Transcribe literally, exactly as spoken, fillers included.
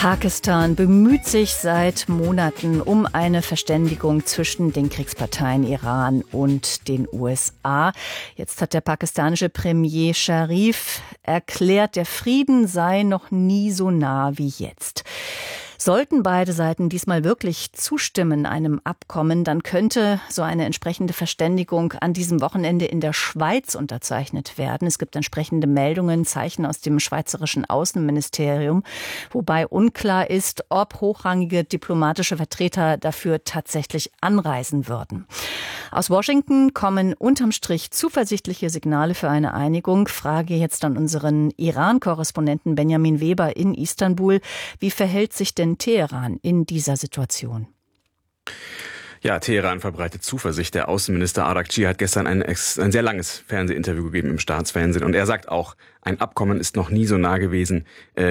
Pakistan bemüht sich seit Monaten um eine Verständigung zwischen den Kriegsparteien Iran und den U S A. Jetzt hat der pakistanische Premier Sharif erklärt, der Frieden sei noch nie so nah wie jetzt. Sollten beide Seiten diesmal wirklich zustimmen einem Abkommen, dann könnte so eine entsprechende Verständigung an diesem Wochenende in der Schweiz unterzeichnet werden. Es gibt entsprechende Meldungen, Zeichen aus dem schweizerischen Außenministerium, wobei unklar ist, ob hochrangige diplomatische Vertreter dafür tatsächlich anreisen würden. Aus Washington kommen unterm Strich zuversichtliche Signale für eine Einigung. Frage jetzt an unseren Iran-Korrespondenten Benjamin Weber in Istanbul. Wie verhält sich denn Teheran in dieser Situation? Ja, Teheran verbreitet Zuversicht. Der Außenminister Araghchi hat gestern ein, ein sehr langes Fernsehinterview gegeben im Staatsfernsehen. Und er sagt auch, ein Abkommen ist noch nie so nah gewesen